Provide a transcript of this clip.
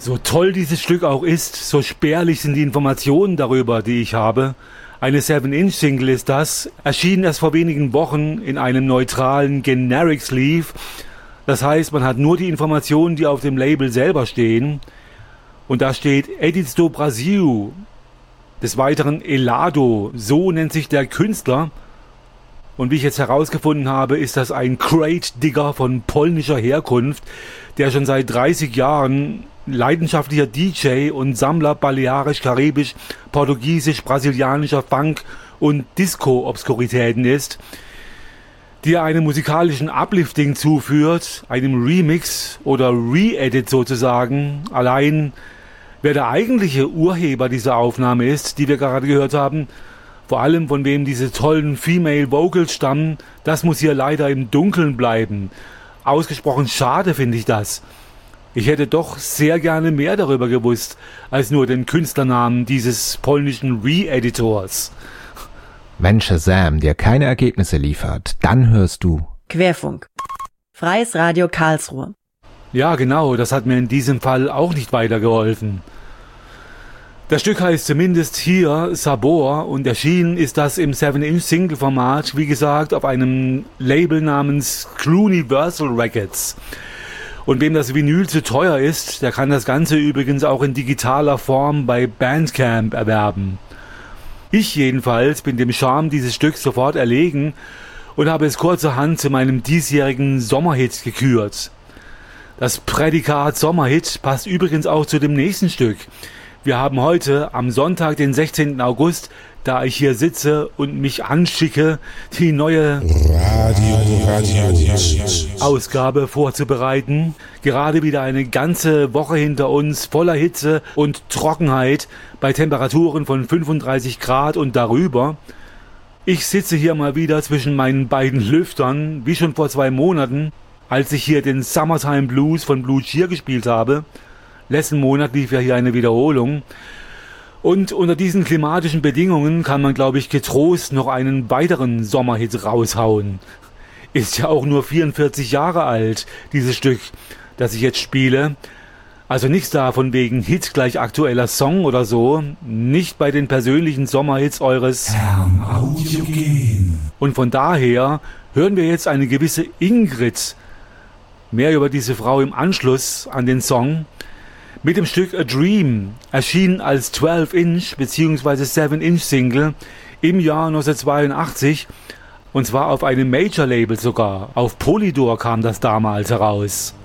So toll dieses Stück auch ist, so spärlich sind die Informationen darüber, die ich habe. Eine 7-Inch-Single ist das, erschien erst vor wenigen Wochen in einem neutralen Generic Sleeve. Das heißt, man hat nur die Informationen, die auf dem Label selber stehen. Und da steht Edits do Brasil, des Weiteren Elado, so nennt sich der Künstler. Und wie ich jetzt herausgefunden habe, ist das ein Crate-Digger von polnischer Herkunft, der schon seit 30 Jahren leidenschaftlicher DJ und Sammler balearisch-karibisch, portugiesisch-brasilianischer Funk- und Disco-Obskuritäten ist, die er einem musikalischen Uplifting zuführt, einem Remix oder Re-Edit sozusagen. Allein wer der eigentliche Urheber dieser Aufnahme ist, die wir gerade gehört haben, vor allem von wem diese tollen Female Vocals stammen, das muss hier leider im Dunkeln bleiben. Ausgesprochen schade finde ich das. Ich hätte doch sehr gerne mehr darüber gewusst, als nur den Künstlernamen dieses polnischen Re-Editors. Wenn Shazam dir keine Ergebnisse liefert, dann hörst du Querfunk. Freies Radio Karlsruhe. Ja, genau, das hat mir in diesem Fall auch nicht weitergeholfen. Das Stück heißt zumindest hier Sabor und erschienen ist das im 7-Inch-Single-Format, wie gesagt, auf einem Label namens Cluniversal Records. Und wem das Vinyl zu teuer ist, der kann das Ganze übrigens auch in digitaler Form bei Bandcamp erwerben. Ich jedenfalls bin dem Charme dieses Stücks sofort erlegen und habe es kurzerhand zu meinem diesjährigen Sommerhit gekürt. Das Prädikat Sommerhit passt übrigens auch zu dem nächsten Stück. Wir haben heute, am Sonntag, den 16. August, da ich hier sitze und mich anschicke, die neue Ausgabe vorzubereiten. Gerade wieder eine ganze Woche hinter uns, voller Hitze und Trockenheit, bei Temperaturen von 35 Grad und darüber. Ich sitze hier mal wieder zwischen meinen beiden Lüftern, wie schon vor 2 Monaten, als ich hier den Summertime Blues von Blue Cheer gespielt habe. Letzten Monat lief ja hier eine Wiederholung. Und unter diesen klimatischen Bedingungen kann man, glaube ich, getrost noch einen weiteren Sommerhit raushauen. Ist ja auch nur 44 Jahre alt, dieses Stück, das ich jetzt spiele. Also nichts davon wegen Hit gleich aktueller Song oder so. Nicht bei den persönlichen Sommerhits eures Herrn Audiogen. Und von daher hören wir jetzt eine gewisse Ingrid. Mehr über diese Frau im Anschluss an den Song. Mit dem Stück A Dream, erschienen als 12-Inch bzw. 7-Inch-Single im Jahr 1982 und zwar auf einem Major-Label sogar. Auf Polydor kam das damals heraus.